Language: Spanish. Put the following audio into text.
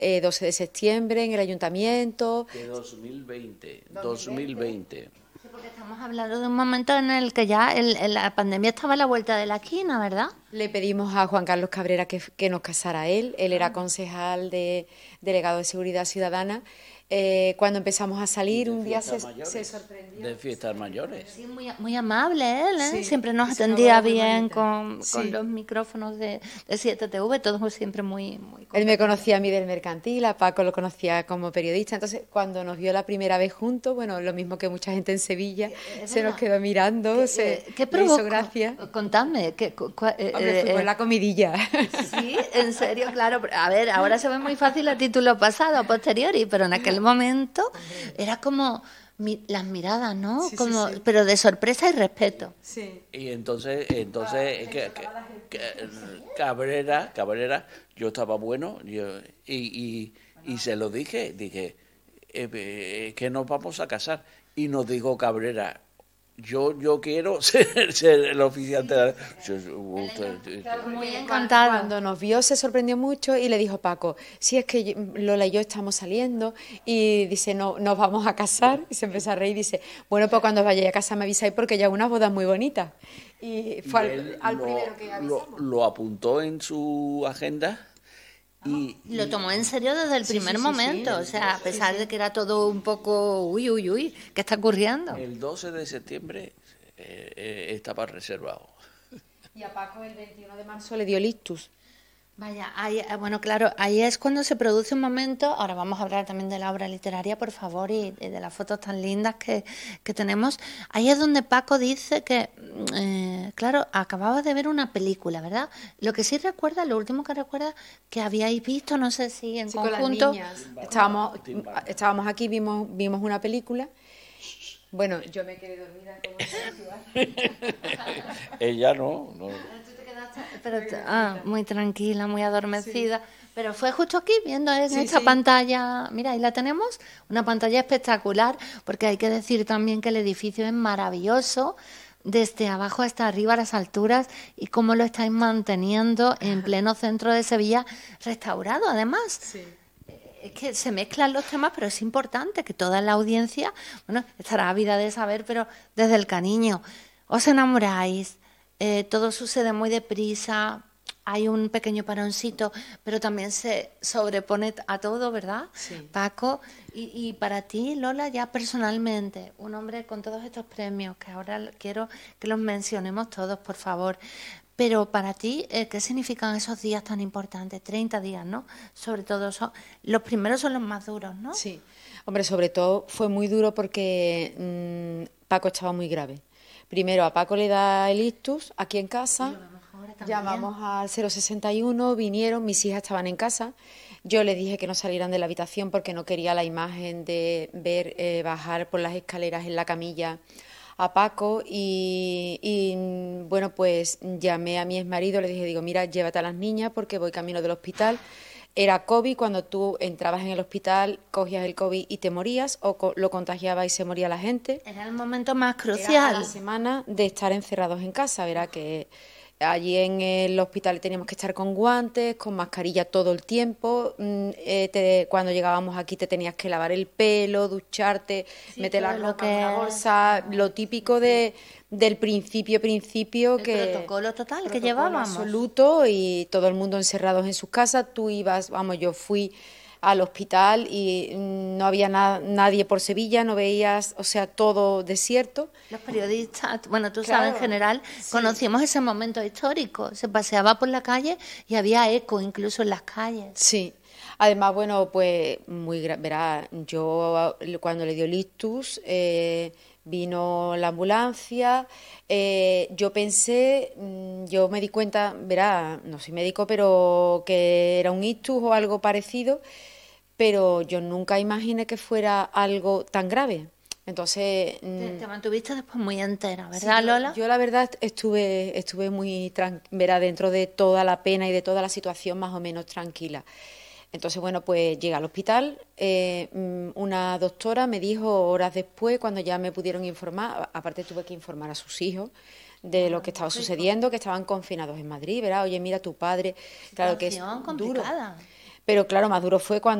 12 de septiembre en el ayuntamiento. De 2020. Sí, porque estamos hablando de un momento en el que ya la pandemia estaba a la vuelta de la esquina, ¿verdad? Le pedimos a Juan Carlos Cabrera que nos casara él. Él era concejal delegado de Seguridad Ciudadana. Cuando empezamos a salir, un día se sorprendió. De fiestas mayores. Sí, muy amable él, ¿eh? Sí, Siempre nos y se atendía hablaba muy bien bonita. con Sí. los micrófonos de 7TV, todo siempre muy Él me conocía a mí del mercantil, a Paco lo conocía como periodista. Entonces, cuando nos vio la primera vez juntos, bueno, lo mismo que mucha gente en Sevilla, se nos quedó mirando, ¿Qué le hizo provocó? gracia. Contadme. Hombre, fuimos en la comidilla. Sí, en serio, claro. A ver, ahora se ve muy fácil a título pasado, a posteriori, pero en aquel momento era como las miradas, ¿no? Sí, Como, sí. pero de sorpresa y respeto. Sí. Y entonces Cabrera, yo estaba bueno, y se lo dije que nos vamos a casar. Y nos dijo Cabrera, yo quiero ser el oficial de la... Muy encantado. Cuando nos vio se sorprendió mucho y le dijo Paco, si es que Lola y yo estamos saliendo, y dice, no, nos vamos a casar, y se empezó a reír y dice, bueno, pues cuando os vayáis a casa me avisáis porque ya es una boda muy bonita. Y fue él al primero que avisamos. lo apuntó en su agenda y Lo tomó en serio desde el primer sí, momento, sí. o sea, a pesar de que era todo un poco, uy, ¿qué está ocurriendo? el 12 de septiembre estaba reservado. Y a Paco el 21 de marzo le dio el ictus. Vaya, bueno, claro, ahí es cuando se produce un momento, ahora vamos a hablar también de la obra literaria, por favor, y de las fotos tan lindas que tenemos. Ahí es donde Paco dice que, claro, acababa de ver una película, ¿verdad? Lo que sí recuerda, lo último que recuerda, que habíais visto, no sé si en Sí, con las conjunto... niñas. Estábamos aquí, vimos una película. Bueno, yo me quedé dormida como Ella no. Muy tranquila, muy adormecida. Pero fue justo aquí, viendo en Sí, esta sí. pantalla, mira, ahí la tenemos, una pantalla espectacular, porque hay que decir también que el edificio es maravilloso, desde abajo hasta arriba a las alturas, y cómo lo estáis manteniendo en pleno centro de Sevilla, restaurado además. Sí. Es que se mezclan los temas, pero es importante que toda la audiencia, bueno, estará ávida de saber, pero desde el cariño, os enamoráis, todo sucede muy deprisa, hay un pequeño paroncito, pero también se sobrepone a todo, ¿verdad, Sí. Paco? Y para ti, Lola, ya personalmente, un hombre con todos estos premios, que ahora quiero que los mencionemos todos, por favor. Pero para ti, ¿qué significan esos días tan importantes? 30 días, ¿no? Sobre todo, los primeros son los más duros, ¿no? Sí, hombre, sobre todo fue muy duro porque Paco estaba muy grave. Primero a Paco le da el ictus aquí en casa, llamamos al 061, vinieron, mis hijas estaban en casa, yo les dije que no salieran de la habitación porque no quería la imagen de ver bajar por las escaleras en la camilla a Paco y bueno, pues llamé a mi exmarido, le dije, digo, mira, llévate a las niñas porque voy camino del hospital. Era COVID, cuando tú entrabas en el hospital, cogías el COVID y te morías, o lo contagiabas y se moría la gente. Era el momento más Era a crucial. la semana de estar encerrados en casa, verá que allí en el hospital teníamos que estar con guantes, con mascarilla todo el tiempo. Cuando llegábamos aquí te tenías que lavar el pelo, ducharte, meter la todo lo ropa en una que- bolsa, lo típico del principio El que protocolo total que protocolo llevábamos. absoluto, y todo el mundo encerrados en sus casas. Tú ibas, vamos, yo fui al hospital y no había nadie por Sevilla, no veías, o sea, todo desierto. Los periodistas, bueno, tú Claro, sabes, en general, sí. conocimos ese momento histórico. Se paseaba por la calle y había eco incluso en las calles. Sí. Además, bueno, pues verá, yo cuando le dio el ictus, vino la ambulancia, yo pensé, yo me di cuenta, verá, no soy médico, pero que era un ictus o algo parecido, pero yo nunca imaginé que fuera algo tan grave. Entonces, Te mantuviste después muy entera, sí, ¿verdad, Lola? yo la verdad estuve muy verá, dentro de toda la pena y de toda la situación más o menos tranquila. Entonces, bueno, pues llegué al hospital, una doctora me dijo horas después, cuando ya me pudieron informar, aparte tuve que informar a sus hijos de lo que estaba sucediendo, que estaban confinados en Madrid, ¿verdad? Oye, mira, tu padre, claro que es Situación duro. complicada. Pero claro, más duro fue cuando